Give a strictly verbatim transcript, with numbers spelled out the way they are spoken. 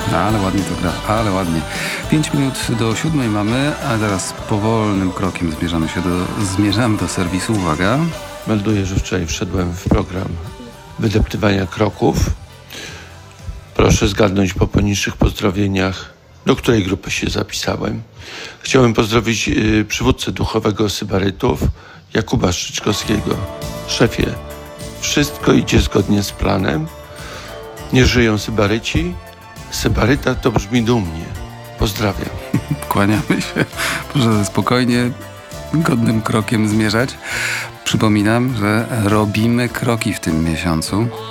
Ale ładnie to gra, ale ładnie. Pięć minut do siódmej mamy, a teraz powolnym krokiem zmierzamy się do, zmierzamy do serwisu. Uwaga. Melduję, że wczoraj wszedłem w program wydeptywania kroków. Proszę zgadnąć po poniższych pozdrowieniach, do której grupy się zapisałem. Chciałem pozdrowić yy, przywódcę duchowego Sybarytów, Jakuba Szczyczkowskiego. Szefie, wszystko idzie zgodnie z planem. Nie żyją Sybaryci. Sybaryta to brzmi dumnie. Pozdrawiam. Kłaniamy się. Proszę spokojnie, godnym krokiem zmierzać. Przypominam, że robimy kroki w tym miesiącu.